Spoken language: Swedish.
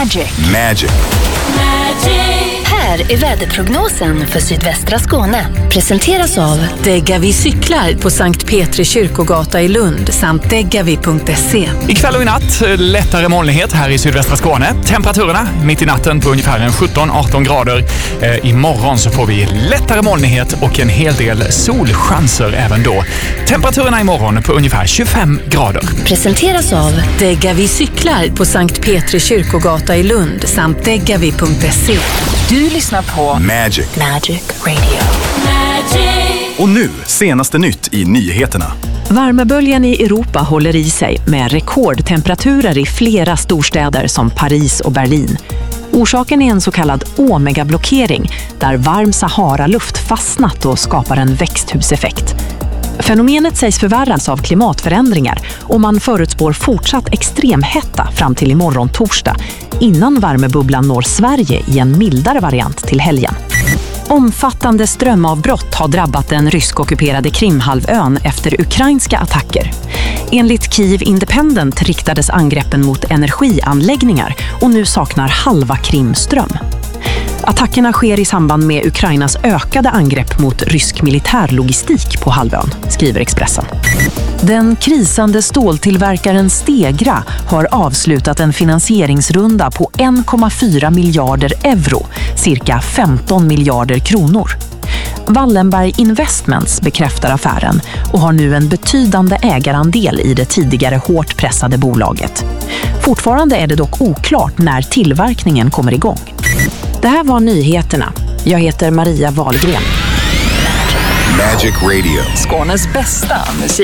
Magic. Här är väderprognosen för sydvästra Skåne. Presenteras av Degavi cyklar på Sankt Petri kyrkogata i Lund samt degavi.se. Ikväll och i natt lättare molnighet här i sydvästra Skåne. Temperaturerna mitt i natten på ungefär 17-18 grader. Imorgon så får vi lättare molnighet och en hel del solchanser även då. Temperaturerna imorgon på ungefär 25 grader. Presenteras av Degavi cyklar på Sankt Petri kyrkogata i Lund samt degavi.se. Du lyssnar på Magic Radio. Och nu, senaste nytt i nyheterna. Värmeböljan i Europa håller i sig med rekordtemperaturer i flera storstäder som Paris och Berlin. Orsaken är en så kallad omegablockering där varm Sahara-luft fastnat och skapar en växthuseffekt. Fenomenet sägs förvärras av klimatförändringar och man förutspår fortsatt extremhetta fram till imorgon torsdag innan värmebubblan når Sverige i en mildare variant till helgen. Omfattande strömavbrott har drabbat den ryskockuperade Krimhalvön efter ukrainska attacker. Enligt Kyiv Independent riktades angreppen mot energianläggningar och nu saknar halva Krim ström. Attackerna sker i samband med Ukrainas ökade angrepp mot rysk militärlogistik på halvön, skriver Expressen. Den krisande ståltillverkaren Stegra har avslutat en finansieringsrunda på 1,4 miljarder euro, cirka 15 miljarder kronor. Wallenberg Investments bekräftar affären och har nu en betydande ägarandel i det tidigare hårt pressade bolaget. Fortfarande är det dock oklart när tillverkningen kommer igång. Det här var nyheterna. Jag heter Maria Wahlgren. Magic Radio. Skånes bästa musik.